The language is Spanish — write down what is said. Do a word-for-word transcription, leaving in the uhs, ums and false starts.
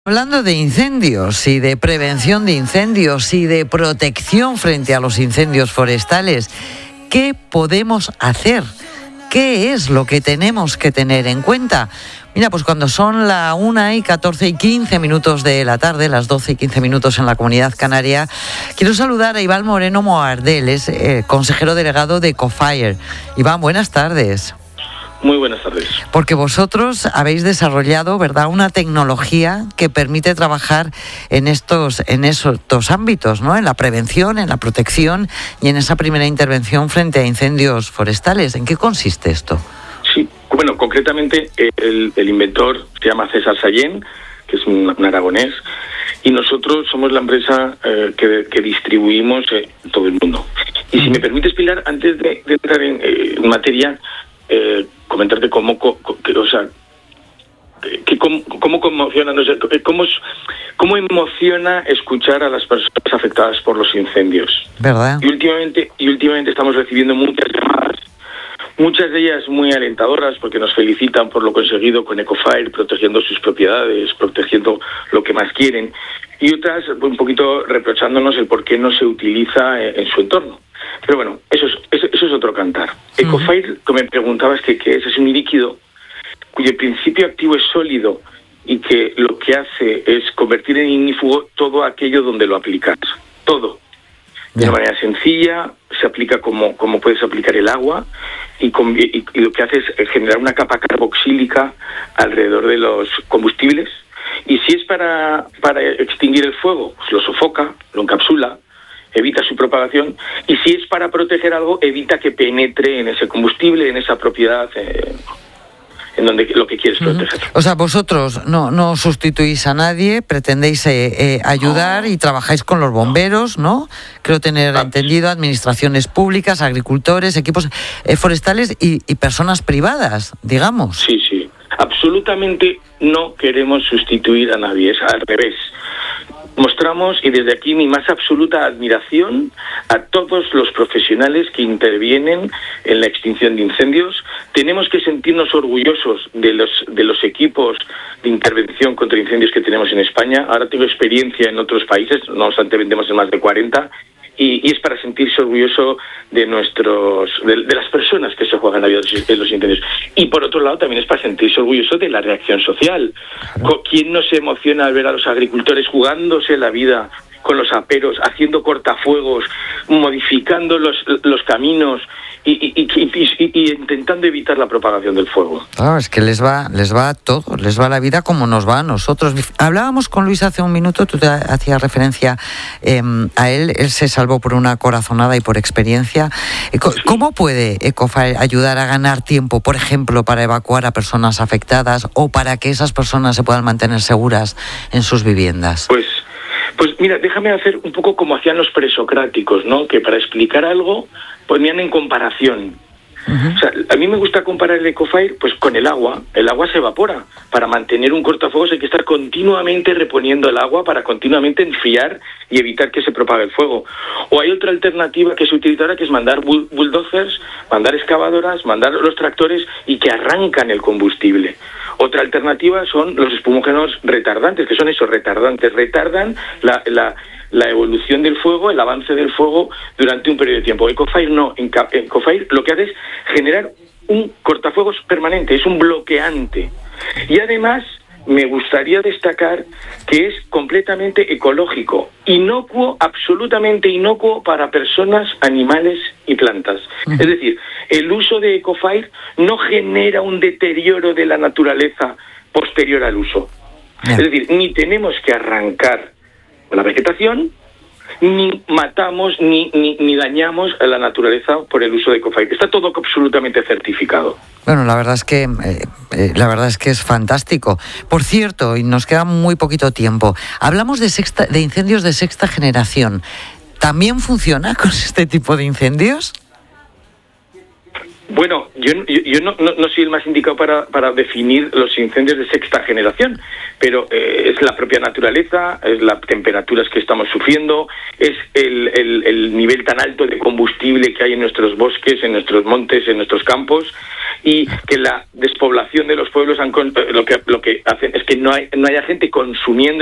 Hablando de incendios y de prevención de incendios y de protección frente a los incendios forestales, ¿qué podemos hacer? ¿Qué es lo que tenemos que tener en cuenta? Mira, pues cuando son la una y catorce y quince minutos de la tarde, las doce y quince minutos en la Comunidad Canaria, quiero saludar a Iván Moreno Moardel, es eh, consejero delegado de Ecofire. Iván, buenas tardes. Muy buenas tardes. Porque vosotros habéis desarrollado, ¿verdad?, una tecnología que permite trabajar en estos, en estos ámbitos, ¿no? En la prevención, en la protección y en esa primera intervención frente a incendios forestales. ¿En qué consiste esto? Sí, bueno, concretamente el, el inventor se llama César Sallén, que es un, un aragonés, y nosotros somos la empresa eh, que, que distribuimos eh, en todo el mundo. Y si me permites, Pilar, antes de, de entrar en, eh, en materia, eh, comentarte cómo, cómo, o sea, que cómo, cómo conmociona, no sé, cómo, cómo emociona escuchar a las personas afectadas por los incendios. ¿Verdad? Y últimamente, y últimamente estamos recibiendo muchas llamadas, muchas de ellas muy alentadoras, porque nos felicitan por lo conseguido con Ecofire, protegiendo sus propiedades, protegiendo lo que más quieren, y otras un poquito reprochándonos el por qué no se utiliza en su entorno. Pero bueno, eso es, eso, eso es otro cantar. Uh-huh. Ecofire, como me preguntabas que, que es, es un líquido cuyo principio activo es sólido y que lo que hace es convertir en ignífugo todo aquello donde lo aplicas. Todo. De una manera sencilla, se aplica como, como puedes aplicar el agua y, con, y, y lo que hace es generar una capa carboxílica alrededor de los combustibles. Y si es para, para extinguir el fuego, pues lo sofoca, lo encapsula, evita su propagación, y si es para proteger algo, evita que penetre en ese combustible, en esa propiedad eh, en donde lo que quieres proteger. Uh-huh. O sea, vosotros no, no sustituís a nadie, pretendéis eh, eh, ayudar, no. Y trabajáis con los bomberos, ¿no? Creo tener ah, entendido, administraciones públicas, agricultores, equipos eh, forestales y, y personas privadas, digamos. Sí, sí. Absolutamente no queremos sustituir a nadie, es al revés. Mostramos, y desde aquí mi más absoluta admiración a todos los profesionales que intervienen en la extinción de incendios. Tenemos que sentirnos orgullosos de los de los equipos de intervención contra incendios que tenemos en España. Ahora tengo experiencia en otros países, no obstante vendemos en más de cuarenta, y, y es para sentirse orgulloso de nuestros de, de las personas que se juegan la vida en los incendios. Y por otro lado también es para sentirse orgulloso de la reacción social. ¿Quién no se emociona al ver a los agricultores jugándose la vida con los aperos, haciendo cortafuegos, modificando los, los caminos y, y, y, y, y intentando evitar la propagación del fuego? Claro, es que les va, les va todo, les va la vida como nos va a nosotros. Hablábamos con Luis hace un minuto, tú te hacías referencia eh, a él, él se salvó por una corazonada y por experiencia. ¿Cómo puede Ecofire ayudar a ganar tiempo, por ejemplo, para evacuar a personas afectadas o para que esas personas se puedan mantener seguras en sus viviendas? Pues Pues mira, déjame hacer un poco como hacían los presocráticos, ¿no? Que para explicar algo ponían en comparación. Uh-huh. O sea, a mí me gusta comparar el Ecofire pues con el agua. El agua se evapora. Para mantener un cortafuegos hay que estar continuamente reponiendo el agua para continuamente enfriar y evitar que se propague el fuego. O hay otra alternativa que se utiliza ahora, que es mandar bulldozers, mandar excavadoras, mandar los tractores y que arrancan el combustible. Otra alternativa son los espumógenos retardantes, que son esos retardantes, retardan la, la, la evolución del fuego, el avance del fuego durante un periodo de tiempo. Ecofire no, Ecofire lo que hace es generar un cortafuegos permanente, es un bloqueante. Y además me gustaría destacar que es completamente ecológico, inocuo, absolutamente inocuo para personas, animales y plantas. Uh-huh. Es decir, el uso de Ecofire no genera un deterioro de la naturaleza posterior al uso. Uh-huh. Es decir, ni tenemos que arrancar la vegetación, ni matamos ni, ni, ni dañamos a la naturaleza por el uso de Ecofire. Está todo absolutamente certificado. Bueno, la verdad es que eh, eh, la verdad es que es fantástico. Por cierto, y nos queda muy poquito tiempo, hablamos de sexta, de incendios de sexta generación. ¿También funciona con este tipo de incendios? Bueno, yo, yo, yo no, no, no soy el más indicado para, para definir los incendios de sexta generación, pero eh, es la propia naturaleza, es las temperaturas que estamos sufriendo, es el, el, el nivel tan alto de combustible que hay en nuestros bosques, en nuestros montes, en nuestros campos, y que la despoblación de los pueblos han, lo que lo que hacen es que no hay no haya gente consumiendo